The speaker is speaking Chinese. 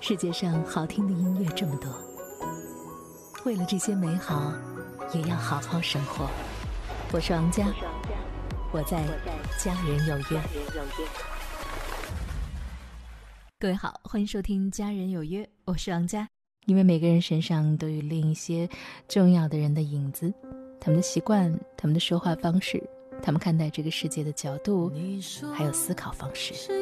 世界上好听的音乐这么多，为了这些美好，也要好好生活。我是王佳，我在家人有约。各位好，欢迎收听家人有约，我是王佳。因为每个人身上都有另一些重要的人的影子，他们的习惯，他们的说话方式，他们看待这个世界的角度，还有思考方式。